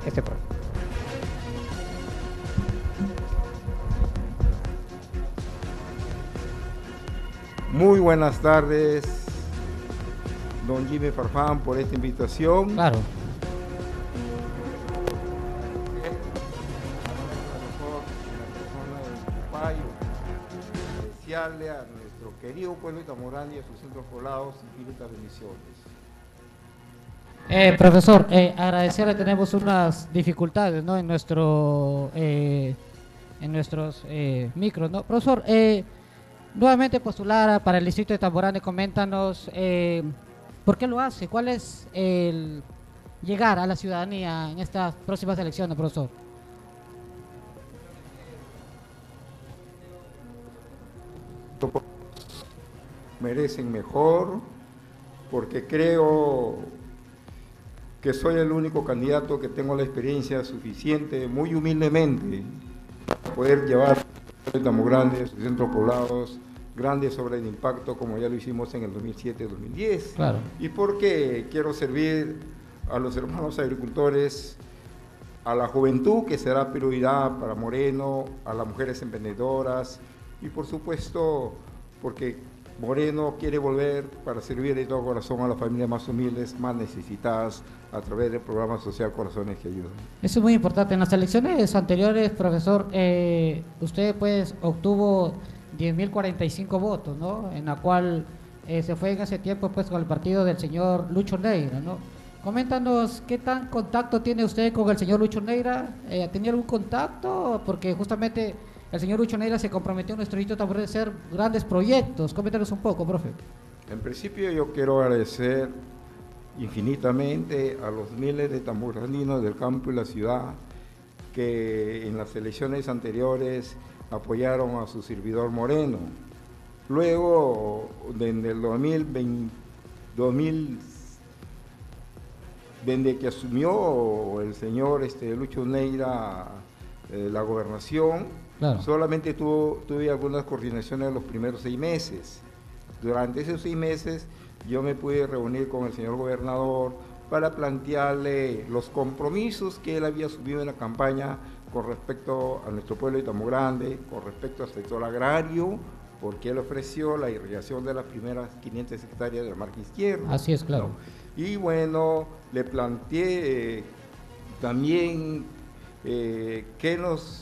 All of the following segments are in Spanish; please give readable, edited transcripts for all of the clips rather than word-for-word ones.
este programa. Muy buenas tardes, don Jimmy Farfán, por esta invitación. Claro. Desearle a nuestro querido pueblo Itamorán y a sus centros poblados infinitas bendiciones. Profesor, agradecerle, tenemos unas dificultades, ¿no? En nuestros micros, ¿no? Profesor, nuevamente postular para el distrito de Tamborane, coméntanos por qué lo hace, cuál es el llegar a la ciudadanía en estas próximas elecciones, profesor. Merecen mejor, porque creo que soy el único candidato que tengo la experiencia suficiente, muy humildemente, para poder llevar a Tamborane, sus centros poblados, grandes obras de impacto, como ya lo hicimos en el 2007-2010. Claro. Y porque quiero servir a los hermanos agricultores, a la juventud, que será prioridad para Moreno, a las mujeres emprendedoras, y por supuesto, porque Moreno quiere volver para servir de todo corazón a las familias más humildes, más necesitadas, a través del programa social Corazones que Ayudan. Eso es muy importante. En las elecciones anteriores, profesor, usted pues obtuvo 10.045 votos, ¿no? En la cual se fue en ese tiempo pues con el partido del señor Lucho Neira, ¿no? Coméntanos, ¿qué tan contacto tiene usted con el señor Lucho Neira? ¿Tenía algún contacto? Porque justamente el señor Lucho Neira se comprometió en nuestro distrito también a hacer grandes proyectos. Coméntanos un poco, profe. En principio yo quiero agradecer infinitamente a los miles de tamboraninos del campo y la ciudad que en las elecciones anteriores apoyaron a su servidor Moreno. Luego, desde el 2000, desde que asumió el señor Lucho Neira la gobernación, claro, solamente tuve algunas coordinaciones en los primeros 6 meses. Durante esos 6 meses yo me pude reunir con el señor gobernador para plantearle los compromisos que él había asumido en la campaña con respecto a nuestro pueblo de Tamborane, con respecto al sector agrario, porque él ofreció la irrigación de las primeras 500 hectáreas de la marca izquierda. Así es, claro. ¿No? Y bueno, le planteé también que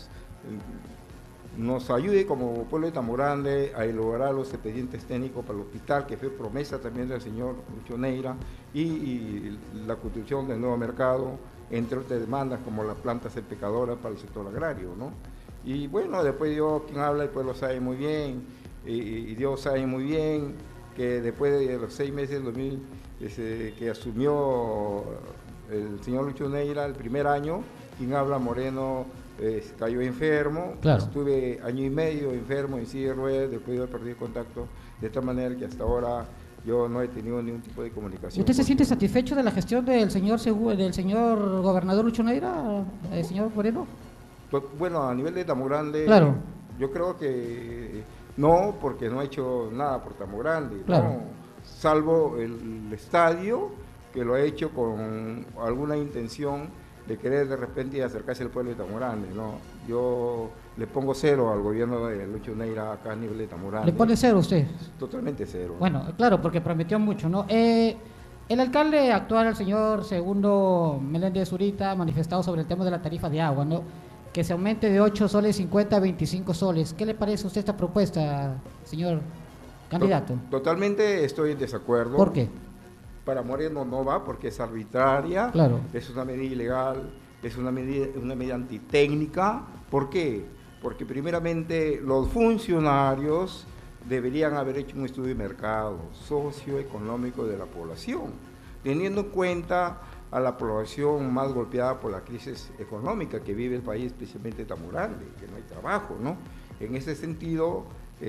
nos ayude como pueblo de Tamborane a elaborar los expedientes técnicos para el hospital, que fue promesa también del señor Lucho Neira, y la construcción del nuevo mercado, entre otras demandas como la planta salpicadora para el sector agrario, ¿no? Y bueno, después yo, quien habla, el pueblo sabe muy bien, y Dios sabe muy bien que después de los 6 meses que asumió el señor Lucho Neira, el primer año, quien habla, Moreno, cayó enfermo. Claro. Estuve año y medio enfermo en silla de ruedas, después de perder contacto, de tal manera que hasta ahora yo no he tenido ningún tipo de comunicación. ¿Usted se siente satisfecho de la gestión del señor gobernador Lucho Neira, señor Moreno? Bueno, a nivel de Tamborane, claro, yo creo que no, porque no ha hecho nada por Tamborane, claro, ¿no? Salvo el estadio, que lo ha hecho con alguna intención de querer de repente acercarse al pueblo de Tamborane, ¿no? Yo le pongo 0 al gobierno de Lucho Neira acá a nivel de Tamborane. ¿Le pone 0 usted? Totalmente 0. Bueno, claro, porque prometió mucho, ¿no? El alcalde actual, el señor Segundo Meléndez Zurita, ha manifestado sobre el tema de la tarifa de agua, ¿no? Que se aumente de 8 soles 50 a 25 soles. ¿Qué le parece a usted esta propuesta, señor candidato? Totalmente estoy en desacuerdo. ¿Por qué? Para Moreno no va porque es arbitraria, claro, es una medida ilegal, es una medida antitécnica. ¿Por qué? Porque primeramente los funcionarios deberían haber hecho un estudio de mercado socioeconómico de la población, teniendo en cuenta a la población más golpeada por la crisis económica que vive el país, especialmente Tamborane, que no hay trabajo, ¿no? En ese sentido,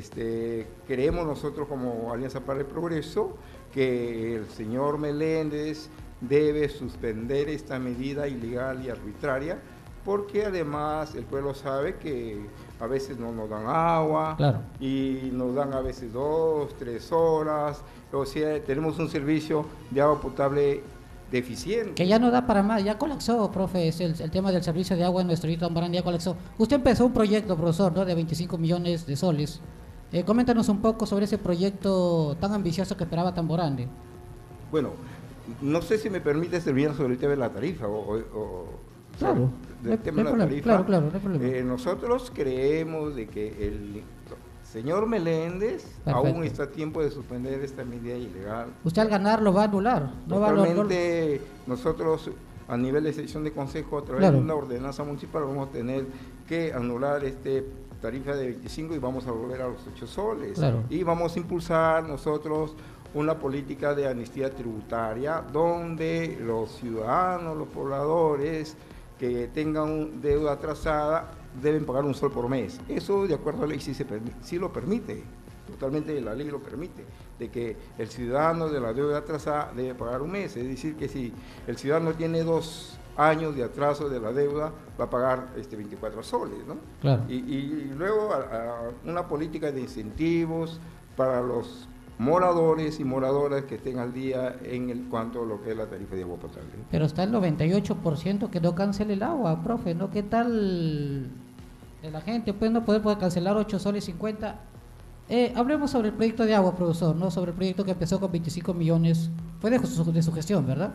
creemos nosotros como Alianza para el Progreso que el señor Meléndez debe suspender esta medida ilegal y arbitraria, porque además el pueblo sabe que a veces no nos dan agua, claro, y nos dan a veces 2, 3 horas, o sea, tenemos un servicio de agua potable deficiente. Que ya no da para más, ya colapsó, profe, es el tema del servicio de agua en nuestro distrito de Tamborandi, ya colapsó. Usted empezó un proyecto, profesor, ¿no?, de 25 millones de soles. Coméntanos un poco sobre ese proyecto tan ambicioso que esperaba Tamborandi. Bueno, no sé si me permite servir sobre el tema de la tarifa Claro, del tema de la tarifa. Claro, no hay problema. Nosotros creemos de que el señor Meléndez aún está a tiempo de suspender esta medida ilegal. Usted al ganar lo va a anular. Totalmente, nosotros a nivel de sección de consejo, a través de una ordenanza municipal, vamos a tener que anular tarifa de 25 y vamos a volver a los 8 soles. Claro. Y vamos a impulsar nosotros una política de amnistía tributaria donde los ciudadanos, los pobladores que tengan deuda atrasada deben pagar 1 sol por mes. Eso, de acuerdo a la ley, sí lo permite, totalmente la ley lo permite, de que el ciudadano de la deuda atrasada debe pagar 1 mes. Es decir, que si el ciudadano tiene 2 años de atraso de la deuda, va a pagar 24 soles, ¿no? Claro. Y luego una política de incentivos para los moradores y moradoras que estén al día en cuanto a lo que es la tarifa de agua potable. Pero está el 98% que no cancele el agua, profe, ¿no? ¿Qué tal de la gente? Pues no puede cancelar 8 soles 50. Hablemos sobre el proyecto de agua, profesor, ¿no? Sobre el proyecto que empezó con 25 millones. Fue de su gestión, ¿verdad?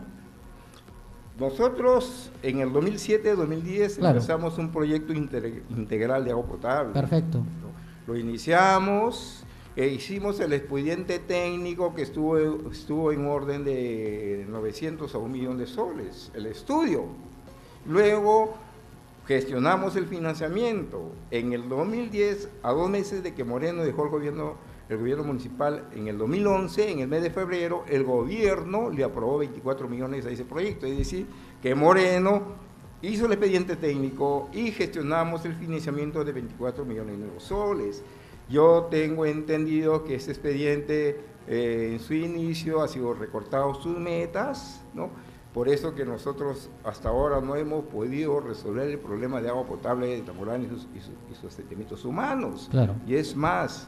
Nosotros en el 2007-2010 empezamos un proyecto integral de agua potable. Perfecto. Lo iniciamos. Hicimos el expediente técnico que estuvo en orden de 900 a 1 millón de soles, el estudio. Luego gestionamos el financiamiento. En el 2010, a 2 meses de que Moreno dejó el gobierno municipal, en el 2011, en el mes de febrero, el gobierno le aprobó 24 millones a ese proyecto. Es decir, que Moreno hizo el expediente técnico y gestionamos el financiamiento de 24 millones de soles. Yo tengo entendido que ese expediente en su inicio ha sido recortado sus metas, ¿no? Por eso que nosotros hasta ahora no hemos podido resolver el problema de agua potable de Tamborandi y sus asentamientos humanos. Claro. Y es más,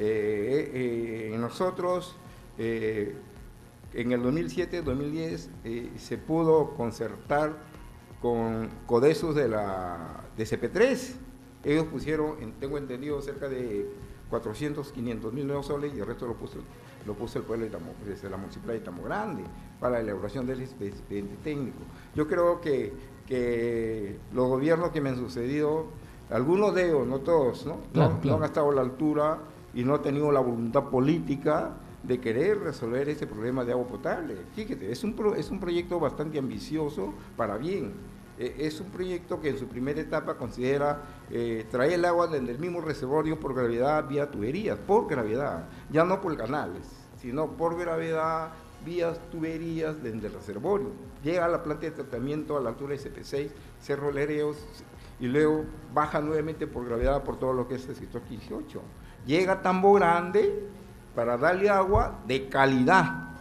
nosotros en el 2007-2010 se pudo concertar con Codesos de CP3. Ellos pusieron, tengo entendido, cerca de 400-500 mil nuevos soles y el resto lo puso el pueblo desde la municipalidad de Tamborandi para la elaboración del expediente técnico. Yo creo que los gobiernos que me han sucedido, algunos de ellos, no todos, ¿no? Claro. No han estado a la altura y no han tenido la voluntad política de querer resolver ese problema de agua potable. Fíjate, es un proyecto bastante ambicioso para bien. Es un proyecto que en su primera etapa considera traer el agua desde el mismo reservorio por gravedad vía tuberías, por gravedad, ya no por canales, sino por gravedad vía tuberías desde el reservorio. Llega a la planta de tratamiento a la altura de CP6, Cerro Lereos, y luego baja nuevamente por gravedad por todo lo que es el sector 18. Llega a Tamborandi para darle agua de calidad,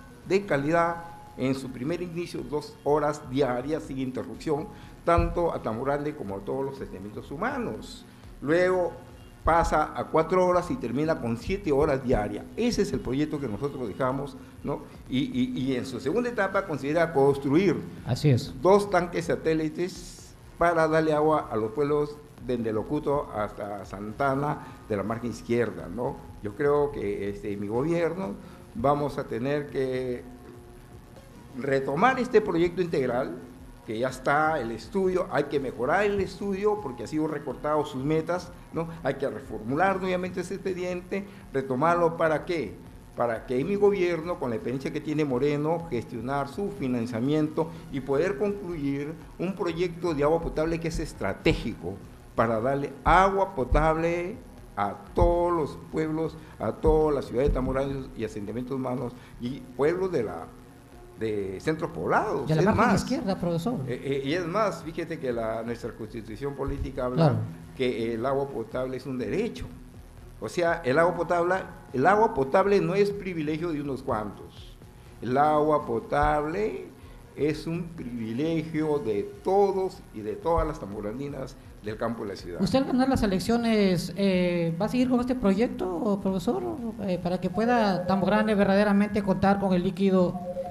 en su primer inicio 2 horas diarias sin interrupción, tanto a Tamborandi como a todos los asentamientos humanos. Luego pasa a 4 horas y termina con 7 horas diarias. Ese es el proyecto que nosotros dejamos, ¿no? Y en su segunda etapa considera construir 2 tanques satélites para darle agua a los pueblos desde Locuto hasta Santana de la margen izquierda, ¿no? Yo creo que en mi gobierno vamos a tener que retomar este proyecto integral, que ya está el estudio, hay que mejorar el estudio porque ha sido recortado sus metas, ¿no? Hay que reformular nuevamente ese expediente, retomarlo, ¿para qué? Para que en mi gobierno, con la experiencia que tiene Moreno, gestionar su financiamiento y poder concluir un proyecto de agua potable que es estratégico para darle agua potable a todos los pueblos, a todas las ciudades de Tamborandi y asentamientos humanos y pueblos de centros poblados. De la margen izquierda, profesor. Y es más, fíjate que nuestra constitución política habla que el agua potable es un derecho. O sea, el agua potable no es privilegio de unos cuantos. El agua potable es un privilegio de todos y de todas las tamborandinas del campo de la ciudad. ¿Usted al ganar las elecciones va a seguir con este proyecto, profesor, para que pueda Tamborandi verdaderamente contar con el líquido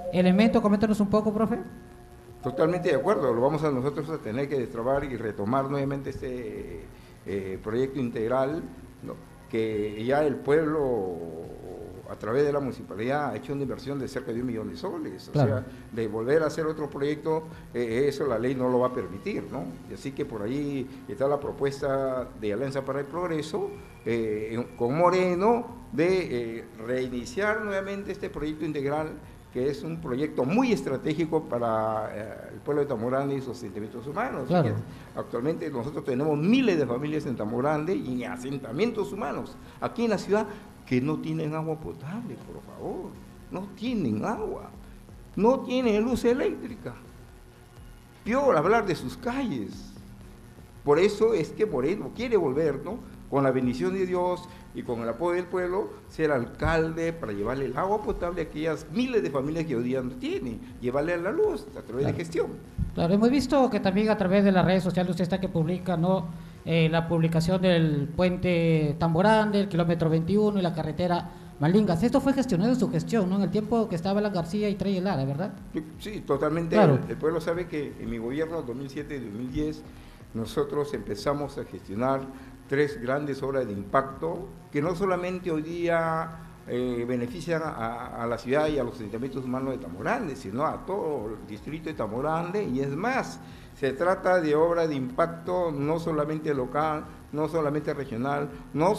elemento. Coméntanos un poco, profe. Totalmente de acuerdo, lo vamos a nosotros a tener que destrabar y retomar nuevamente este proyecto integral, ¿no? Que ya el pueblo, a través de la municipalidad, ha hecho una inversión de cerca de 1 millón de soles. Claro. O sea, de volver a hacer otro proyecto, eso la ley no lo va a permitir, ¿no? Y así que por ahí está la propuesta de Alianza para el Progreso, con Moreno, de reiniciar nuevamente este proyecto integral, que es un proyecto muy estratégico para el pueblo de Tamborrande y sus asentamientos humanos. Claro. Actualmente nosotros tenemos miles de familias en Tamborrande y en asentamientos humanos, aquí en la ciudad, que no tienen agua potable, por favor, no tienen agua, no tienen luz eléctrica. Peor hablar de sus calles. Por eso es que Moreno quiere volver, ¿no?, con la bendición de Dios y con el apoyo del pueblo, ser alcalde para llevarle el agua potable a aquellas miles de familias que hoy día no tienen, llevarle la luz a través de gestión. Claro, hemos visto que también a través de las redes sociales usted está que publica, ¿no?, la publicación del puente Tamborrande, el kilómetro 21 y la carretera Malingas. Esto fue gestionado en su gestión, ¿no?, en el tiempo que estaba Alan García y Trey Lara, ¿verdad? Sí, totalmente. Claro. El pueblo sabe que en mi gobierno 2007 y 2010 nosotros empezamos a gestionar 3 grandes obras de impacto que no solamente hoy día benefician a la ciudad y a los asentamientos humanos de Tamborrande, sino a todo el distrito de Tamborrande, y es más, se trata de obras de impacto no solamente local, no solamente regional, no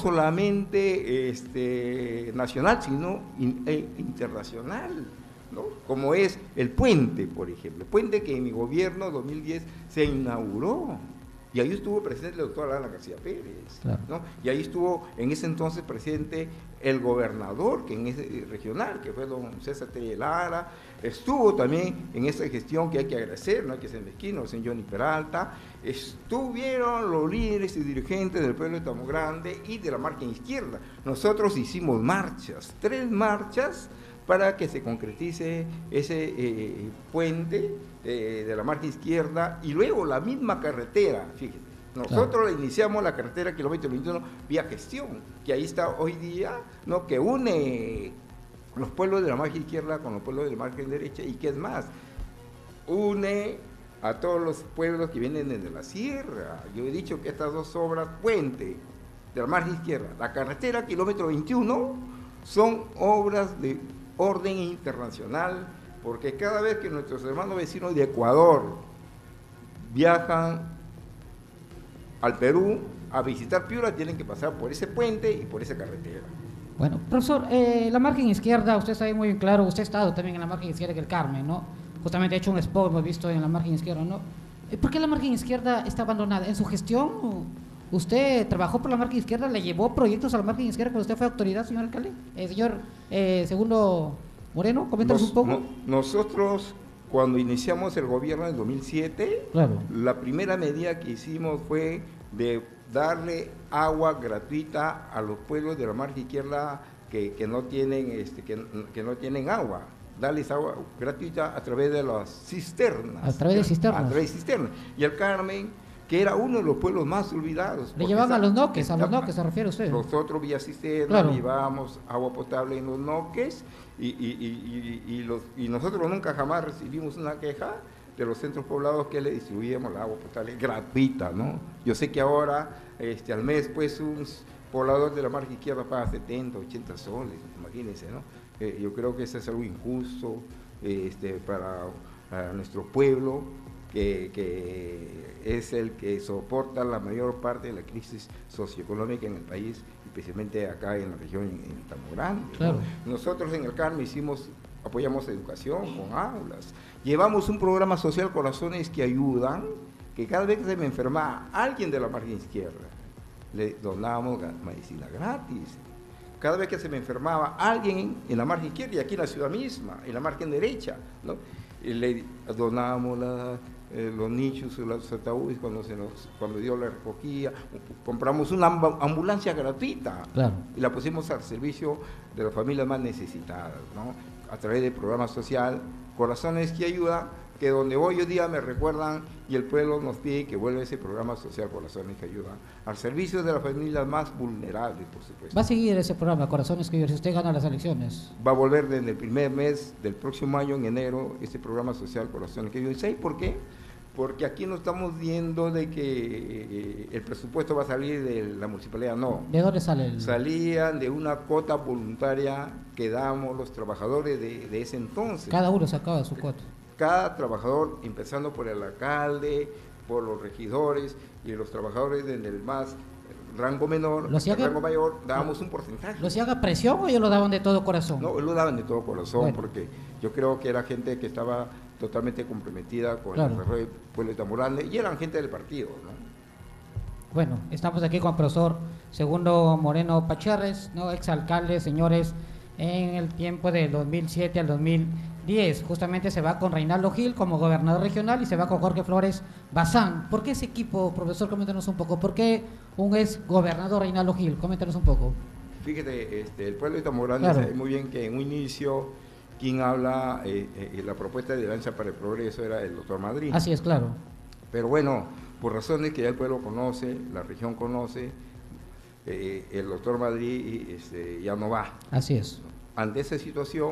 solamente nacional, sino internacional, ¿no? Como es el puente, por ejemplo, el puente que en mi gobierno 2010 se inauguró. Y ahí estuvo presente el doctor Alan García Pérez, claro, ¿no? Y ahí estuvo en ese entonces presente el gobernador, que en ese regional, que fue don César Trey Lara. Estuvo también en esa gestión, que hay que agradecer, no hay que ser mezquino, el señor Johnny Peralta. Estuvieron los líderes y dirigentes del pueblo de Tamborrande y de la margen izquierda. Nosotros hicimos marchas, 3 marchas, para que se concretice ese puente de la margen izquierda, y luego la misma carretera, fíjate, nosotros claro, iniciamos la carretera kilómetro 21 vía gestión, que ahí está hoy día, ¿no?, que une los pueblos de la margen izquierda con los pueblos de la margen derecha, y que es más, une a todos los pueblos que vienen desde la sierra. Yo he dicho que estas 2 obras, puente de la margen izquierda, la carretera kilómetro 21, son obras de orden internacional, porque cada vez que nuestros hermanos vecinos de Ecuador viajan al Perú a visitar Piura, tienen que pasar por ese puente y por esa carretera. Bueno, profesor, la margen izquierda, usted sabe muy bien claro, usted ha estado también en la margen izquierda del Carmen, ¿no? Justamente ha hecho un spot, hemos visto en la margen izquierda, ¿no? ¿Por qué la margen izquierda está abandonada? ¿En su gestión? ¿Usted trabajó por la margen izquierda? ¿Le llevó proyectos a la margen izquierda cuando usted fue autoridad, señor alcalde? Señor Segundo Moreno, coméntanos un poco. Nosotros, cuando iniciamos el gobierno en 2007, claro, la primera medida que hicimos fue de darle agua gratuita a los pueblos de la margen izquierda que no tienen, que no tienen agua. Darles agua gratuita a través de las cisternas. A través de cisternas. A través de cisternas. Y el Carmen, que era uno de los pueblos más olvidados. Le llevaban a los noques se refiere usted. Nosotros vía cisterna, claro, llevábamos agua potable en los noques, y nosotros nunca jamás recibimos una queja de los centros poblados que le distribuíamos la agua potable gratuita, ¿no? Yo sé que ahora, al mes, pues, un poblador de la margen izquierda paga 70, 80 soles, imagínense, ¿no? Yo creo que eso es algo injusto para nuestro pueblo, que es el que soporta la mayor parte de la crisis socioeconómica en el país, especialmente acá en la región, en Tamborrande, claro, ¿no? Nosotros en el Carmen apoyamos educación con aulas, llevamos un programa social, Corazones que Ayudan, que cada vez que se me enfermaba alguien de la margen izquierda, le donábamos medicina gratis. Cada vez que se me enfermaba alguien en la margen izquierda, y aquí en la ciudad misma, en la margen derecha, ¿no?, le donábamos los nichos, los ataúdes cuando Dios la recogía, compramos una ambulancia gratuita, claro, y la pusimos al servicio de las familias más necesitadas, ¿no?, a través del programa social Corazones que Ayuda, que donde voy hoy día me recuerdan y el pueblo nos pide que vuelva ese programa social Corazones que Ayudan al servicio de las familias más vulnerables, por supuesto. ¿Va a seguir ese programa, Corazones que Ayudan, si usted gana las elecciones? Va a volver desde el primer mes del próximo año, en enero, este programa social Corazones que Ayudan. ¿Sabes por qué? Porque aquí no estamos viendo de que el presupuesto va a salir de la municipalidad, no. ¿De dónde sale el...? Salían de una cuota voluntaria que damos los trabajadores de ese entonces. Cada uno sacaba su cuota. Cada trabajador, empezando por el alcalde, por los regidores y los trabajadores en el más rango menor, el rango mayor, dábamos un porcentaje. ¿Lo hacían a presión o ellos lo daban de todo corazón? No, lo daban de todo corazón, porque yo creo que era gente que estaba totalmente comprometida con el desarrollo del pueblo de Tamborrande y eran gente del partido, ¿no? Bueno, estamos aquí con el profesor Segundo Moreno Pacharres, ¿no? Exalcalde, señores, en el tiempo del 2007 al 2010. Justamente se va con Reinaldo Gil como gobernador regional y se va con Jorge Flores Bazán. ¿Por qué ese equipo, profesor? Coméntanos un poco. ¿Por qué un ex gobernador Reinaldo Gil? Coméntanos un poco. Fíjate, el pueblo de Tamborrande sabe muy bien que en un inicio quien habla, la propuesta de Alianza para el Progreso era el doctor Madrid. Así es, claro. Pero bueno, por razones que ya el pueblo conoce, la región conoce, el doctor Madrid ya no va. Así es. Ante esa situación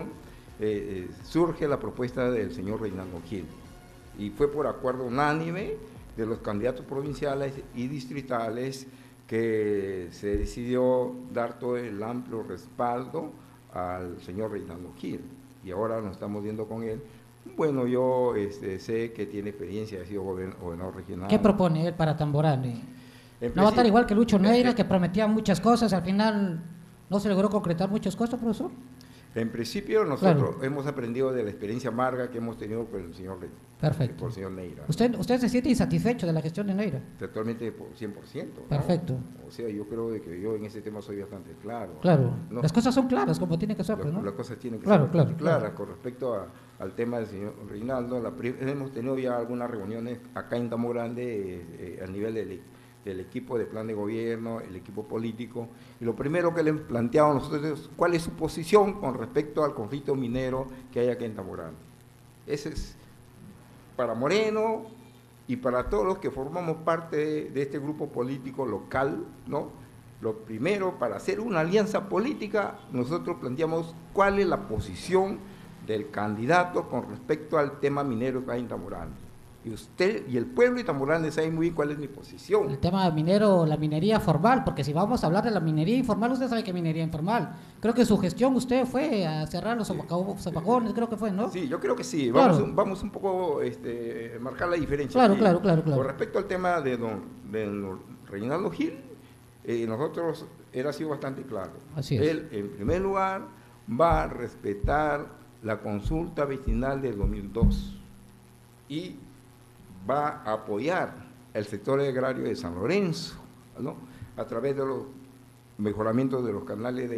surge la propuesta del señor Reinaldo Gil y fue por acuerdo unánime de los candidatos provinciales y distritales que se decidió dar todo el amplio respaldo al señor Reinaldo Gil. Y ahora nos estamos viendo con él. Bueno, yo sé que tiene experiencia, ha sido gobernador regional. ¿Qué propone él para Tamborrande? ¿No va a estar igual que Lucho Neira, que prometía muchas cosas, al final no se logró concretar muchas cosas, profesor? En principio nosotros hemos aprendido de la experiencia amarga que hemos tenido con el señor Neira. ¿Usted se siente insatisfecho de la gestión de Neira? Totalmente, por 100%. Perfecto. ¿No? O sea, yo creo que yo en ese tema soy bastante claro. Claro, ¿no? Las cosas son claras como tienen que ser, ¿no? Las cosas tienen que ser claras. Con respecto al tema del señor Reinaldo, hemos tenido ya algunas reuniones acá en Tamborrande a nivel del equipo de plan de gobierno, el equipo político, y lo primero que le hemos planteado a nosotros es cuál es su posición con respecto al conflicto minero que hay aquí en Tamborrande. Ese es para Moreno y para todos los que formamos parte de este grupo político local, ¿no? Lo primero, para hacer una alianza política, nosotros planteamos cuál es la posición del candidato con respecto al tema minero que hay en Tamborrande. Y usted y el pueblo de Tamborrande saben muy bien cuál es mi posición. El tema minero, la minería formal, porque si vamos a hablar de la minería informal, usted sabe que minería informal. Creo que su gestión usted fue a cerrar los zapagones, creo que fue, ¿no? Sí, yo creo que sí. Vamos un poco marcar la diferencia. Claro. Con respecto al tema de don Reinaldo Gil, nosotros, él ha sido bastante claro. Así es. Él, en primer lugar, va a respetar la consulta vecinal del 2002 y va a apoyar el sector agrario de San Lorenzo, ¿no? A través de los mejoramientos de los canales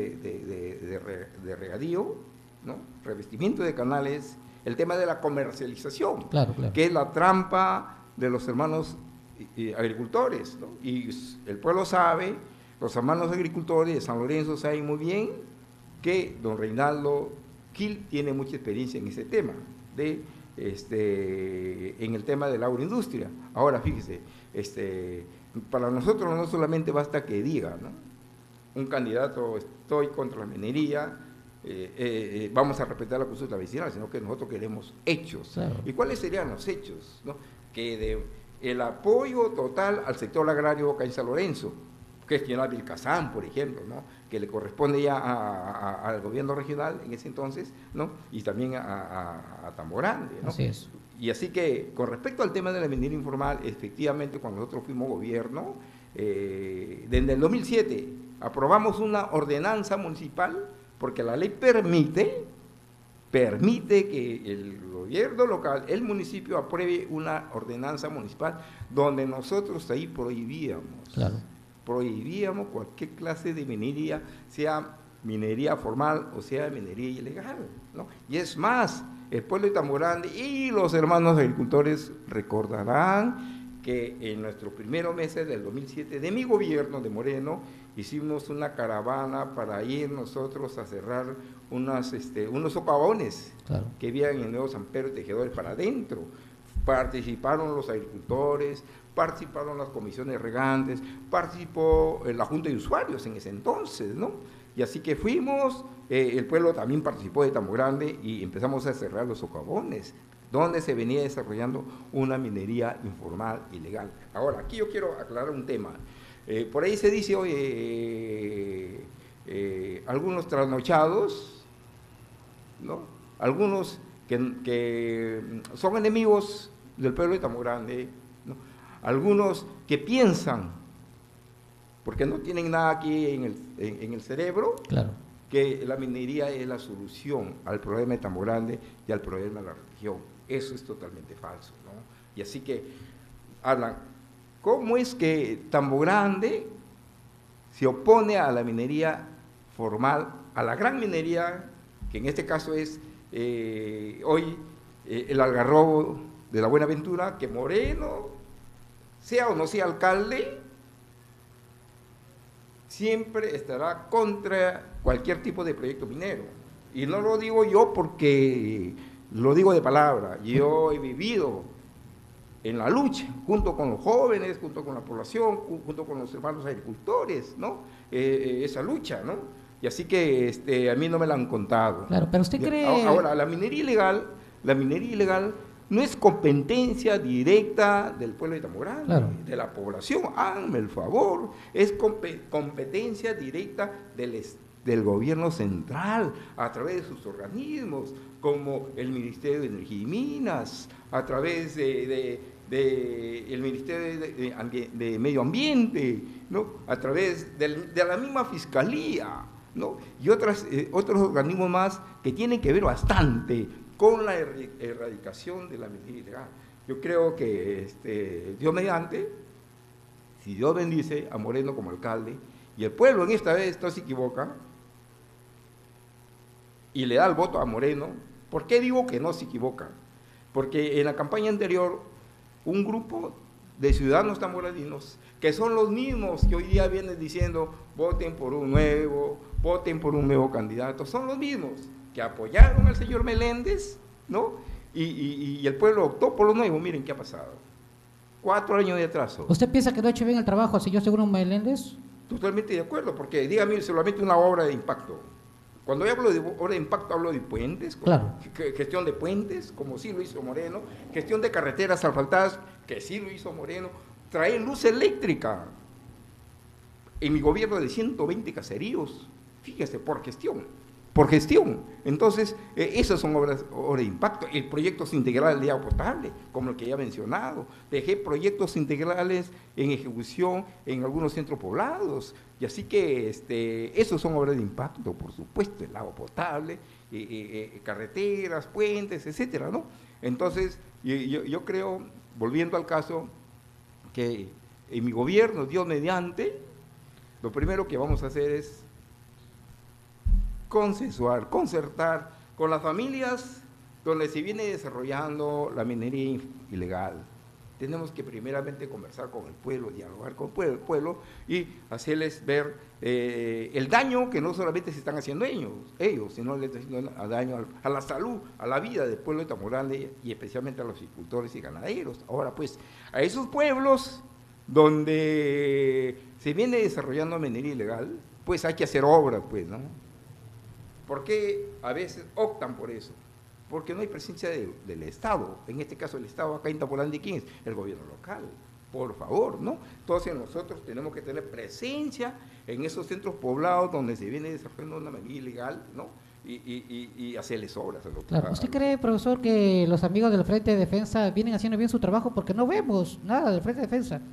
de regadío, ¿no? Revestimiento de canales, el tema de la comercialización, que es la trampa de los hermanos agricultores, ¿no? Y el pueblo sabe, los hermanos agricultores de San Lorenzo saben muy bien que don Reinaldo Gil tiene mucha experiencia en ese tema, en el tema de la agroindustria. Ahora, fíjese, para nosotros no solamente basta que diga, ¿no? Un candidato, estoy contra la minería, vamos a respetar la consulta vecinal, sino que nosotros queremos hechos. Claro. ¿Y cuáles serían los hechos? ¿No? Que el apoyo total al sector agrario acá en San Lorenzo, gestionar Vilcazán, por ejemplo, ¿no? Que le corresponde ya al gobierno regional en ese entonces, ¿no? Y también a Tamborrande, ¿no? Así es. Y así que, con respecto al tema de la minería informal, efectivamente, cuando nosotros fuimos gobierno, desde el 2007 aprobamos una ordenanza municipal, porque la ley permite que el gobierno local, el municipio, apruebe una ordenanza municipal donde nosotros ahí prohibíamos. Claro. Prohibíamos cualquier clase de minería, sea minería formal o sea minería ilegal, ¿no? Y es más, el pueblo de Tamborrande y los hermanos agricultores recordarán que en nuestros primeros meses del 2007, de mi gobierno de Moreno, hicimos una caravana para ir nosotros a cerrar unos socavones Claro. que había en el Nuevo San Pedro de Tejedores para adentro. Participaron los agricultores, participaron las comisiones regantes, participó la Junta de Usuarios en ese entonces, ¿no? Y así que fuimos, el pueblo también participó de Tambo Grande y empezamos a cerrar los socavones, donde se venía desarrollando una minería informal ilegal. Ahora, aquí yo quiero aclarar un tema. Por ahí se dice, oye, algunos trasnochados, ¿no? Algunos que son enemigos del pueblo de Tambo Grande, ¿no? Algunos que piensan, porque no tienen nada aquí en el cerebro, Claro. que la minería es la solución al problema de Tambo Grande y al problema de la región. Eso es totalmente falso, ¿no? Y así que hablan, ¿cómo es que Tambo Grande se opone a la minería formal, a la gran minería, que en este caso es hoy el algarrobo de la Buenaventura, que Moreno, sea o no sea alcalde, siempre estará contra cualquier tipo de proyecto minero? Y no lo digo yo porque lo digo de palabra, yo he vivido en la lucha, junto con los jóvenes, junto con la población, junto con los hermanos agricultores, ¿no? Esa lucha, ¿no? Y así que a mí no me la han contado. Claro, pero usted cree... Ahora, la minería ilegal no es competencia directa del pueblo de Tambo Grande, Claro. de la población, háganme el favor, es competencia directa del gobierno central, a través de sus organismos, como el Ministerio de Energía y Minas, a través el Ministerio de Medio Ambiente, ¿no? A través de la misma Fiscalía, ¿no? Y otros organismos más que tienen que ver bastante con la erradicación de la minería ilegal. Yo creo que Dios mediante, si Dios bendice a Moreno como alcalde, y el pueblo en esta vez no se equivoca, y le da el voto a Moreno, ¿por qué digo que no se equivoca? Porque en la campaña anterior, un grupo de ciudadanos tamboradinos, que son los mismos que hoy día vienen diciendo, voten por un nuevo candidato, son los mismos que apoyaron al señor Meléndez, ¿no? Y el pueblo optó por lo nuevo. Miren qué ha pasado. 4 años de atraso. ¿Usted piensa que no ha hecho bien el trabajo al señor Seguro Meléndez? Totalmente de acuerdo, porque dígame solamente una obra de impacto. Cuando yo hablo de obra de impacto, hablo de puentes, claro, gestión de puentes, como sí lo hizo Moreno, gestión de carreteras asfaltadas, que sí lo hizo Moreno, traer luz eléctrica en mi gobierno de 120 caseríos, fíjese, por gestión. Entonces, esas son obras de impacto. El proyectos integrales de agua potable, como el que ya he mencionado. Dejé proyectos integrales en ejecución en algunos centros poblados. Y así que esos son obras de impacto, por supuesto, el agua potable, carreteras, puentes, etcétera, ¿no? Entonces, yo creo, volviendo al caso, que en mi gobierno, Dios mediante, lo primero que vamos a hacer es consensuar, concertar con las familias donde se viene desarrollando la minería ilegal. Tenemos que primeramente conversar con el pueblo, dialogar con el pueblo y hacerles ver el daño que no solamente se están haciendo ellos, sino les están haciendo daño a la salud, a la vida del pueblo de Tambo Grande y especialmente a los agricultores y ganaderos. Ahora pues, a esos pueblos donde se viene desarrollando minería ilegal, pues hay que hacer obras, pues, ¿no? ¿Por qué a veces optan por eso? Porque no hay presencia del Estado. En este caso, el Estado acá en Tambo Grande, ¿quién es? El gobierno local. Por favor, ¿no? Entonces nosotros tenemos que tener presencia en esos centros poblados donde se viene desarrollando una minería ilegal, ¿no? Y hacerles obras. Claro. ¿Usted cree, profesor, que los amigos del Frente de Defensa vienen haciendo bien su trabajo? Porque no vemos nada del Frente de Defensa.